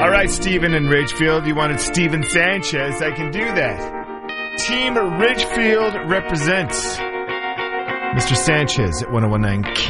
All right, Steven in Ridgefield. You wanted Steven Sanchez. I can do that. Team Ridgefield represents Mr. Sanchez at 101.9